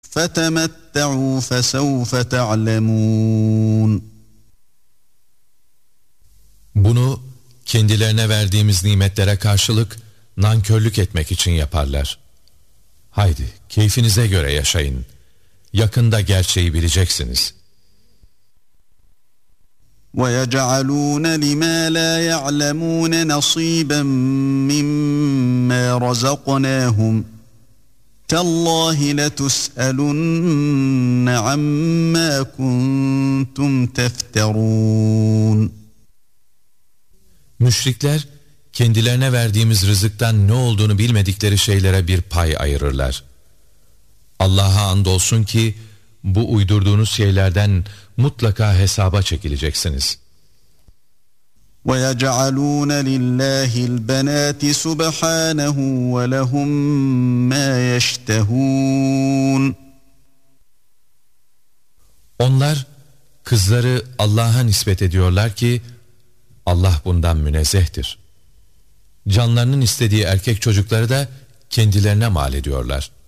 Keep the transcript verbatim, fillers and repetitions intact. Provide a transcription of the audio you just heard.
فَتَمَتَّعُوا فَسَوْفَ تَعْلَمُونَ. Bunu kendilerine verdiğimiz nimetlere karşılık nankörlük etmek için yaparlar. Haydi keyfinize göre yaşayın. Yakında gerçeği bileceksiniz. وَيَجْعَلُونَ لِمَا لَا يَعْلَمُونَ نَصِيبًا مِّمَّا رَزَقْنَاهُمْ تَاللَّهِ لَتُسْأَلُنَّ عَمَّا كُنتُمْ تَفْتَرُونَ. Müşrikler kendilerine verdiğimiz rızıktan ne olduğunu bilmedikleri şeylere bir pay ayırırlar. Allah'a andolsun ki bu uydurduğunuz şeylerden mutlaka hesaba çekileceksiniz. وَيَجْعَلُونَ لِلَّهِ الْبَنَاتِ سُبْحَانَهُ وَلَهُمْ مَا يَشْتَهُونَ. Onlar kızları Allah'a nispet ediyorlar ki Allah bundan münezzehtir. Canlarının istediği erkek çocukları da kendilerine mal ediyorlar.